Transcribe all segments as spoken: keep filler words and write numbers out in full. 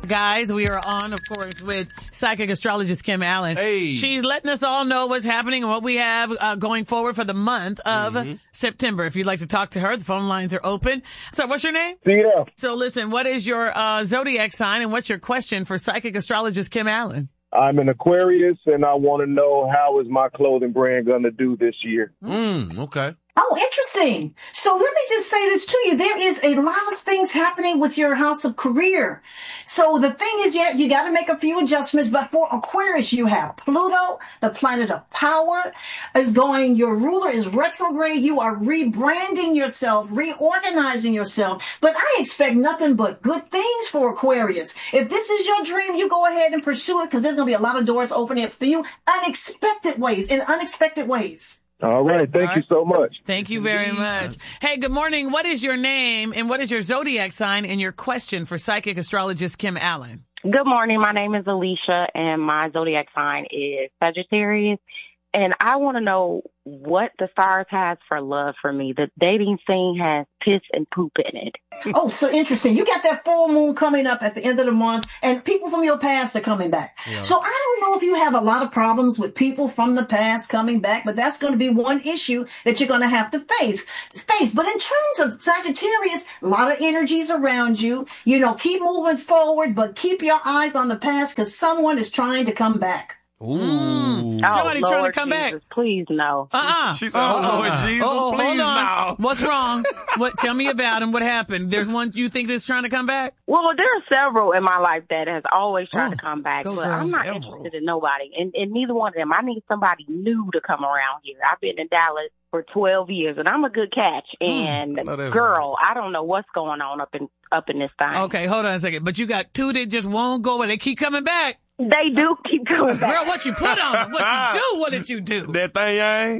Guys, we are on, of course, with psychic astrologist Kim Allen. Hey. She's letting us all know what's happening and what we have uh, going forward for the month of mm-hmm. September. If you'd like to talk to her, the phone lines are open. So what's your name? Peter. So listen, what is your uh, zodiac sign and what's your question for psychic astrologist Kim Allen? I'm an Aquarius, and I want to know how is my clothing brand going to do this year. Mm, okay. Oh, interesting. So let me just say this to you. There is a lot of things happening with your house of career. So the thing is, yeah, you got to make a few adjustments. But for Aquarius, you have Pluto, the planet of power, is going, your ruler is retrograde. You are rebranding yourself, reorganizing yourself. But I expect nothing but good things for Aquarius. If this is your dream, you go ahead and pursue it because there's going to be a lot of doors opening up for you unexpected ways, in unexpected ways. All right. Thank All right. you so much. Thank you very much. Hey, good morning. What is your name and what is your zodiac sign and your question for psychic astrologist Kim Allen? Good morning. My name is Alicia and my zodiac sign is Sagittarius. And I want to know what the stars has for love for me. The dating scene has piss and poop in it. Oh, so interesting. You got that full moon coming up at the end of the month, and people from your past are coming back. Yeah. So I don't know if you have a lot of problems with people from the past coming back, but that's going to be one issue that you're going to have to face. Face. But in terms of Sagittarius, a lot of energies around you. You know, keep moving forward, but keep your eyes on the past because someone is trying to come back. Ooh. Mm. Oh, Somebody Lord trying to come Jesus, back. Please no. Uh-uh. She, she said, oh, Lord uh-uh. Jesus, oh, please hold on. no. What's wrong? What? Tell me about him. What happened? There's one you think that's trying to come back? Well, there are several in my life that has always tried oh, to come back, but several. I'm not interested in nobody. And, and neither one of them. I need somebody new to come around here. I've been in Dallas for twelve years, and I'm a good catch. And mm, girl, right. I don't know what's going on up in up in this thing. Okay, hold on a second. But you got two that just won't go, and they keep coming back. They do keep coming back. Girl, what you put on them? What you do? What did you do? That thing, ain't.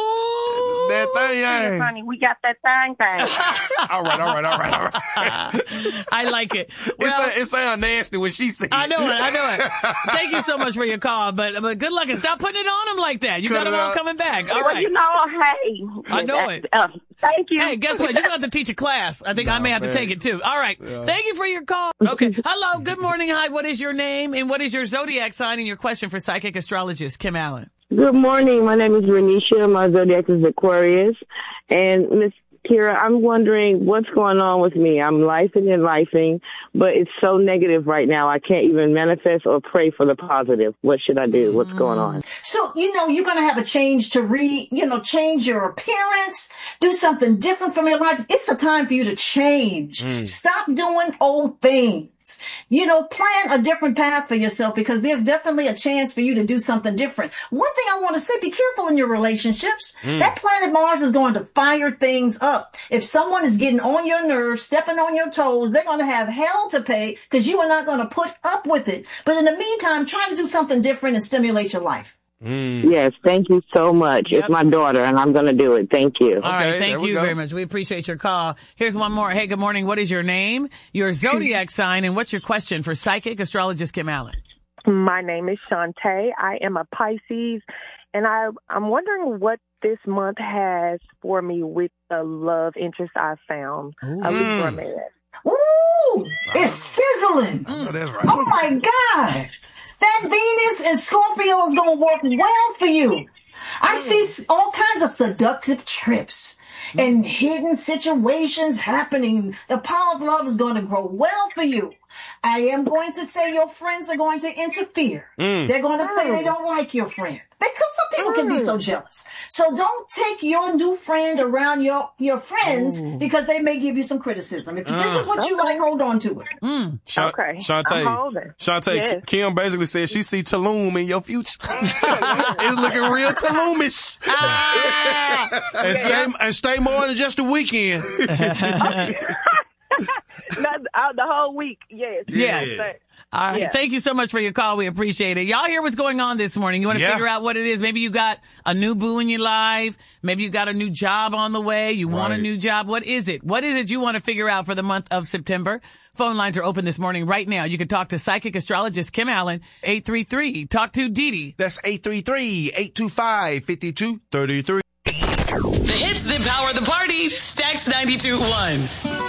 Ooh. That thing, ain't. Honey, we got that thing thing. all right, all right, all right, all right. I like it. Well, it, it sounds nasty when she says it. I know it, I know it. Thank you so much for your call, but but good luck and stop putting it on them like that. You Cut got them all coming back. All well, right. you know, hey. I know it. Uh, thank you. Hey, guess what? You're going to have to teach a class. I think no, I may have man. to take it too. All right. Yeah. Thank you for your call. Okay. Hello. Good morning. Hi. What is your name and what is your zodiac sign and your question for psychic astrologist Kim Allen? Good morning. My name is Renisha. My zodiac is Aquarius. And Miss Kira, I'm wondering what's going on with me. I'm lifing and lifing, but it's so negative right now. I can't even manifest or pray for the positive. What should I do? What's going on? So, you know, you're going to have a change to re, you know, change your appearance, do something different from your life. It's a time for you to change. Mm. Stop doing old things. You know, plan a different path for yourself because there's definitely a chance for you to do something different. One thing I want to say, be careful in your relationships. Mm. That planet Mars is going to fire things up. If someone is getting on your nerves, stepping on your toes, they're going to have hell to pay because you are not going to put up with it. But in the meantime, try to do something different and stimulate your life. Mm. Yes, thank you so much. Yep. It's my daughter, and I'm going to do it. Thank you. All okay, right, thank you very much. We appreciate your call. Here's one more. Hey, good morning. What is your name, your zodiac sign, and what's your question for psychic astrologist Kim Allen? My name is Shantae. I am a Pisces, and I, I'm wondering what this month has for me with the love interest I found, Ooh. a Libra man. Ooh, it's sizzling. Oh, that's right. Oh, my God. That Venus and Scorpio is going to work well for you. I see all kinds of seductive trips and hidden situations happening. The power of love is going to grow well for you. I am going to say your friends are going to interfere. Mm. They're going to say they don't like your friend. Because some people mm. can be so jealous. So don't take your new friend around your, your friends Ooh. because they may give you some criticism. If uh, this is what okay. you like, hold on to it. Mm. Sha- okay. Shantae, Shantae, yes. Kim basically said she see Tulum in your future. It's looking real Tulumish. Ah. and, stay, and stay more than just a weekend. Not, uh, the whole week, yes. Yeah. yes. All right. Yeah. Thank you so much for your call. We appreciate it. Y'all hear what's going on this morning. You want to yeah. figure out what it is. Maybe you got a new boo in your life. Maybe you got a new job on the way. You right. want a new job. What is it? What is it you want to figure out for the month of September? Phone lines are open this morning right now. You can talk to psychic astrologist Kim Allen, eight three three. Talk to Dee Dee. That's eight three three, eight two five, five two three three. The hits that power the party. Stax ninety-two point one.